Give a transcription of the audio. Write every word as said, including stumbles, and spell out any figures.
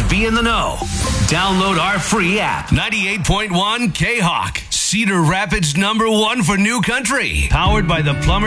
be in the know. Download our free app. ninety-eight point one K-Hawk. Cedar Rapids number one for new country. Powered by the Plumber